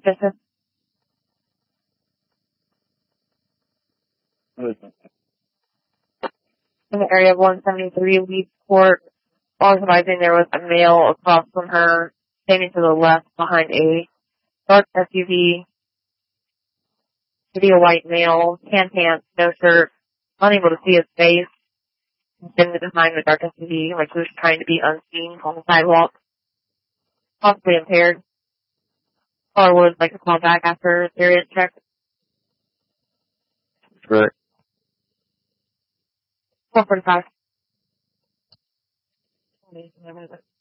Yes, in the area of 173 Leeds Court, while advising there was a male across from her, standing to the left behind a dark SUV, to be a white male, tan pants, no shirt, unable to see his face, standing behind the dark SUV, like he was trying to be unseen on the sidewalk, possibly impaired. Caller would like to call back after serious check. Right. 445.